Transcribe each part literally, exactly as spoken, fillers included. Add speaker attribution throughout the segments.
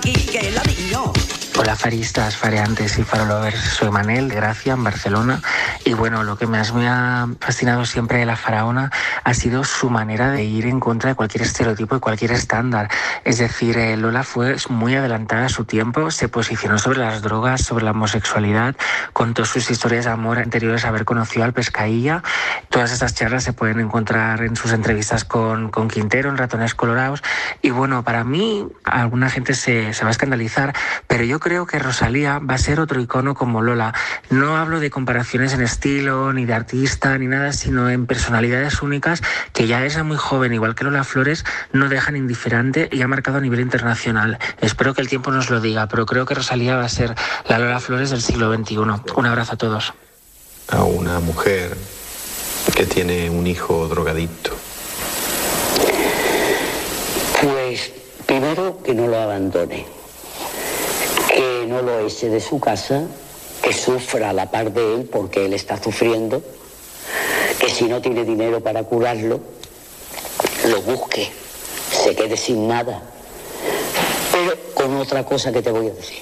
Speaker 1: aquí, que es la niño.
Speaker 2: Hola faristas, fareantes y farolovers, soy Manel de Gracia, en Barcelona, y bueno, lo que más me ha fascinado siempre de la faraona ha sido su manera de ir en contra de cualquier estereotipo y cualquier estándar. Es decir, eh, Lola fue muy adelantada a su tiempo, se posicionó sobre las drogas, sobre la homosexualidad, contó sus historias de amor anteriores a haber conocido al Pescailla. Todas estas charlas se pueden encontrar en sus entrevistas con, con Quintero, en Ratones Colorados, y bueno, para mí, alguna gente se, se va a escandalizar, pero yo creo que Rosalía va a ser otro icono como Lola. No hablo de comparaciones en estilo, ni de artista, ni nada, sino en personalidades únicas que ya es muy joven, igual que Lola Flores, no dejan indiferente y ha marcado a nivel internacional. Espero que el tiempo nos lo diga, pero creo que Rosalía va a ser la Lola Flores del siglo veintiuno. Un abrazo a todos.
Speaker 3: A una mujer que tiene un hijo drogadicto.
Speaker 4: Pues primero que no lo abandone, que no lo eche de su casa, que sufra a la par de él porque él está sufriendo, que si no tiene dinero para curarlo, lo busque, se quede sin nada. Pero con otra cosa que te voy a decir.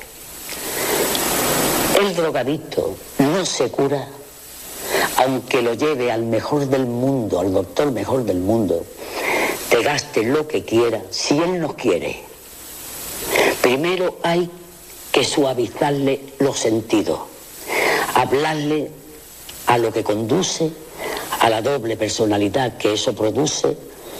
Speaker 4: El drogadicto no se cura aunque lo lleve al mejor del mundo, al doctor mejor del mundo, te gaste lo que quiera, si él no quiere. Primero hay que suavizarle los sentidos, hablarle a lo que conduce, a la doble personalidad que eso produce,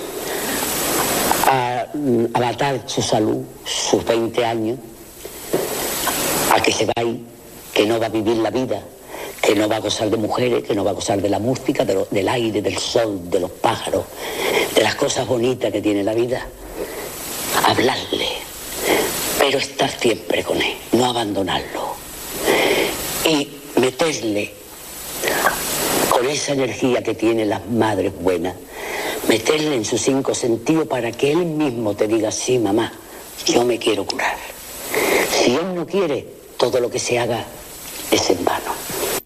Speaker 4: a, a matar su salud, sus veinte años, a que se va a ir, que no va a vivir la vida, que no va a gozar de mujeres, que no va a gozar de la música, de lo, del aire, del sol, de los pájaros, de las cosas bonitas que tiene la vida. Hablarle, pero estar siempre con él, no abandonarlo. Y meterle, con esa energía que tienen las madres buenas, meterle en sus cinco sentidos para que él mismo te diga, sí, mamá, yo me quiero curar. Si él no quiere, todo lo que se haga es en vano.